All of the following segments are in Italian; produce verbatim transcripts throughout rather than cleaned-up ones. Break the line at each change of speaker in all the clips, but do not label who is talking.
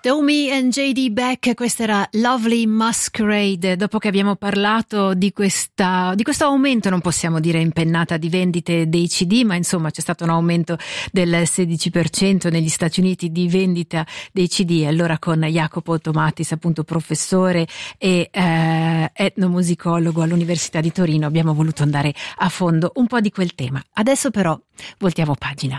Domi and J D Beck, questa era Lovely Masquerade. Dopo che abbiamo parlato di questa di questo aumento, non possiamo dire impennata, di vendite dei C D, ma insomma c'è stato un aumento del sedici per cento negli Stati Uniti di vendita dei C D. Allora con Jacopo Tomatis, appunto professore e eh, etnomusicologo all'Università di Torino, abbiamo voluto andare a fondo un po' di quel tema. Adesso però voltiamo pagina.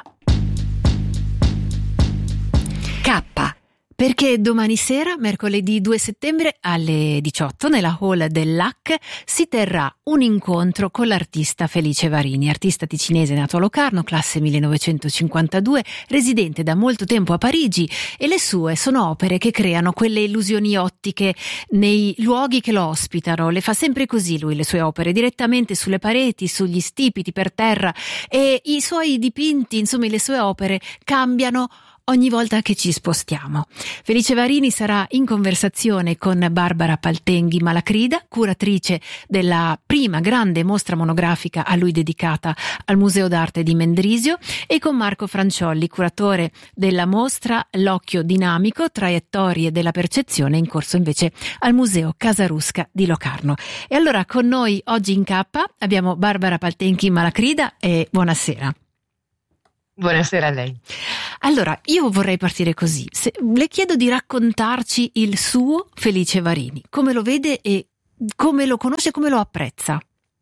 K. Perché domani sera, mercoledì due settembre alle diciotto, nella hall dell'A C si terrà un incontro con l'artista Felice Varini, artista ticinese nato a Locarno, classe millenovecentocinquantadue, residente da molto tempo a Parigi, e le sue sono opere che creano quelle illusioni ottiche nei luoghi che lo ospitano. Le fa sempre così lui, le sue opere, direttamente sulle pareti, sugli stipiti, per terra, e i suoi dipinti, insomma le sue opere cambiano ogni volta che ci spostiamo. Felice Varini sarà in conversazione con Barbara Paltenghi Malacrida, curatrice della prima grande mostra monografica a lui dedicata al Museo d'Arte di Mendrisio, e con Marco Franciolli, curatore della mostra L'Occhio Dinamico, traiettorie della percezione, in corso invece al Museo Casarusca di Locarno. E allora con noi oggi in K abbiamo Barbara Paltenghi Malacrida, e buonasera.
Buonasera a lei.
Allora, io vorrei partire così. Se, le chiedo di raccontarci il suo Felice Varini, come lo vede e come lo conosce, come lo apprezza.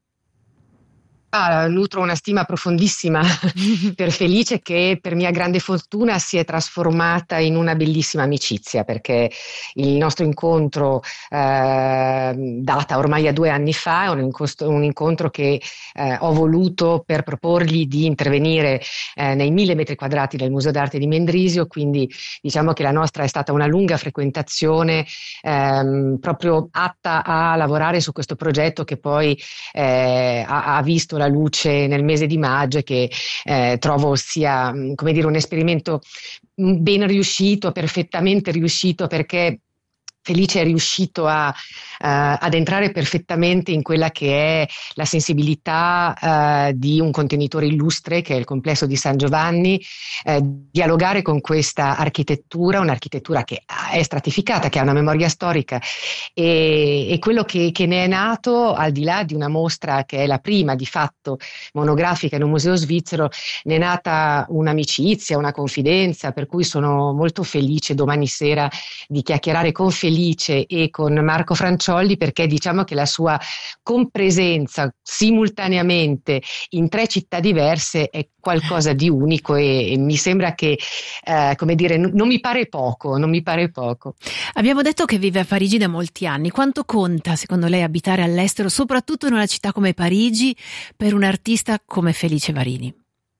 Ah, nutro una stima profondissima per Felice, che per mia grande fortuna si è trasformata in una bellissima amicizia, perché il nostro incontro eh, data ormai a due anni fa è un incontro, un incontro che eh, ho voluto per proporgli di intervenire eh, nei mille metri quadrati del Museo d'Arte di Mendrisio, quindi diciamo che la nostra è stata una lunga frequentazione ehm, proprio atta a lavorare su questo progetto che poi eh, ha, ha visto la luce nel mese di maggio, e che eh, trovo sia, come dire, un esperimento ben riuscito, perfettamente riuscito, perché Felice è riuscito a, uh, ad entrare perfettamente in quella che è la sensibilità uh, di un contenitore illustre, che è il complesso di San Giovanni, uh, dialogare con questa architettura, un'architettura che è stratificata, che ha una memoria storica, e, e quello che, che ne è nato, al di là di una mostra che è la prima di fatto monografica in un museo svizzero, ne è nata un'amicizia, una confidenza, per cui sono molto felice domani sera di chiacchierare con Felice e con Marco Franciolli, perché diciamo che la sua compresenza simultaneamente in tre città diverse è qualcosa di unico, e, e mi sembra che, eh, come dire, n- non mi pare poco, non mi pare poco.
Abbiamo detto che vive a Parigi da molti anni. Quanto conta, secondo lei, abitare all'estero, soprattutto in una città come Parigi, per un artista come Felice Varini?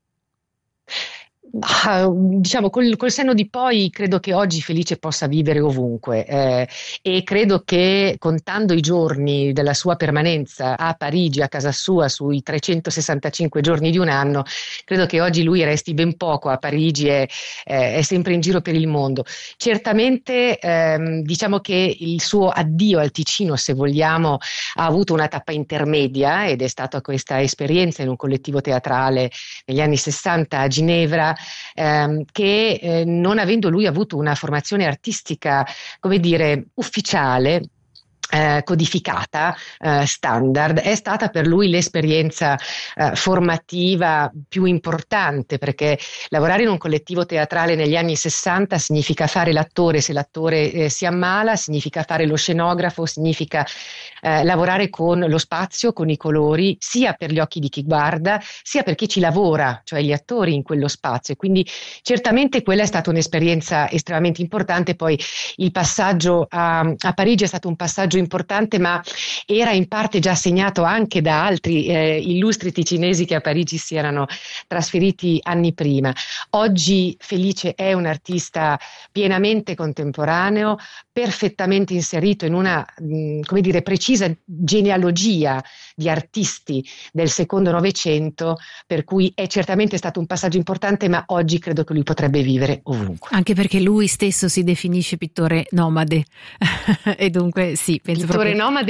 Ah, diciamo col, col senno di poi credo che oggi Felice possa vivere ovunque, eh, e credo che, contando i giorni della sua permanenza a Parigi, a casa sua, sui trecentosessantacinque giorni di un anno, credo che oggi lui resti ben poco a Parigi, e eh, è sempre in giro per il mondo. Certamente ehm, diciamo che il suo addio al Ticino, se vogliamo, ha avuto una tappa intermedia, ed è stata questa esperienza in un collettivo teatrale negli anni sessanta a Ginevra, Ehm, che eh, non avendo lui avuto una formazione artistica, come dire, ufficiale, Eh, codificata, eh, standard, è stata per lui l'esperienza eh, formativa più importante, perché lavorare in un collettivo teatrale negli anni sessanta significa fare l'attore se l'attore eh, si ammala, significa fare lo scenografo, significa eh, lavorare con lo spazio, con i colori, sia per gli occhi di chi guarda, sia per chi ci lavora, cioè gli attori in quello spazio. Quindi certamente quella è stata un'esperienza estremamente importante. Poi il passaggio a, a Parigi è stato un passaggio importante, ma era in parte già segnato anche da altri eh, illustri ticinesi che a Parigi si erano trasferiti anni prima. Oggi Felice è un artista pienamente contemporaneo, perfettamente inserito in una, mh, come dire, precisa genealogia di artisti del secondo Novecento, per cui è certamente stato un passaggio importante, ma oggi credo che lui potrebbe vivere ovunque.
Anche perché lui stesso si definisce pittore nomade e dunque sì, penso
pittore
proprio...
nomade, pittore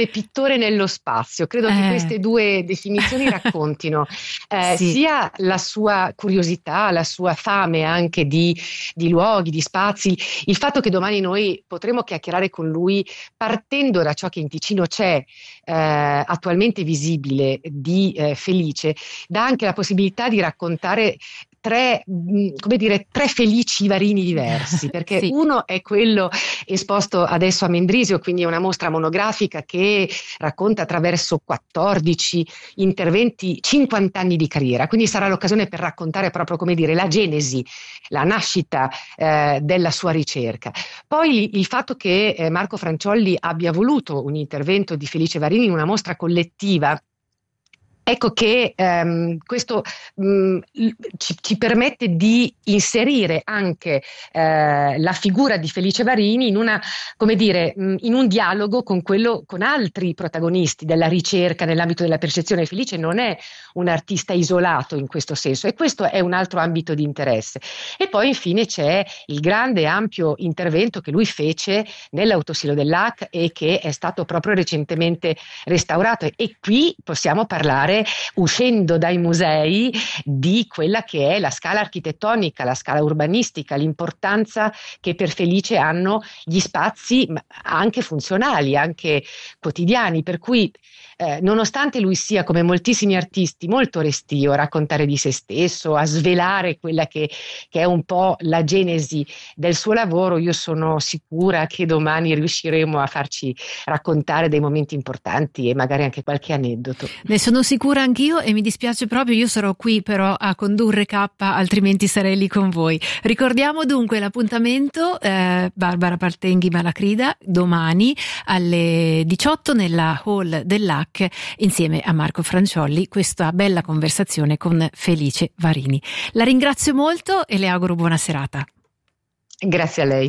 viaggiatore nello spazio. Credo
Eh.
che queste due definizioni raccontino eh,
Sì.
sia la sua curiosità, la sua fame anche di, di luoghi, di spazi, il fatto che domani noi potremo chiacchierare con lui partendo da ciò che in Ticino c'è eh, attualmente visibile di eh, Felice, dà anche la possibilità di raccontare tre, mh, come dire, tre Felici Varini diversi, perché
Sì.
uno è quello esposto adesso a Mendrisio, quindi è una mostra monografica che racconta attraverso quattordici interventi cinquanta anni di carriera, quindi sarà l'occasione per raccontare proprio, come dire, la genesi, la nascita eh, della sua ricerca. Poi il fatto che eh, Marco Franciolli abbia voluto un intervento di Felice Varini in una mostra collettiva, ecco che ehm, questo mh, ci, ci permette di inserire anche eh, la figura di Felice Varini in una, come dire, mh, in un dialogo con quello, con altri protagonisti della ricerca nell'ambito della percezione. Felice non è un artista isolato in questo senso, e questo è un altro ambito di interesse. E poi infine c'è il grande e ampio intervento che lui fece nell'Autosilo dell'A C e che è stato proprio recentemente restaurato, e qui possiamo parlare, uscendo dai musei, di quella che è la scala architettonica, la scala urbanistica, l'importanza che per Felice hanno gli spazi anche funzionali, anche quotidiani, per cui eh, nonostante lui sia, come moltissimi artisti, molto restio a raccontare di se stesso, a svelare quella che, che è un po' la genesi del suo lavoro, io sono sicura che domani riusciremo a farci raccontare dei momenti importanti e magari anche qualche aneddoto.
Ne sono sicura anch'io, e mi dispiace proprio, io sarò qui però a condurre K, altrimenti sarei lì con voi. Ricordiamo dunque l'appuntamento, eh, Barbara Partenghi Malacrida, domani alle diciotto nella hall dell'A C insieme a Marco Franciolli, questa bella conversazione con Felice Varini. La ringrazio molto e le auguro buona serata.
Grazie a lei.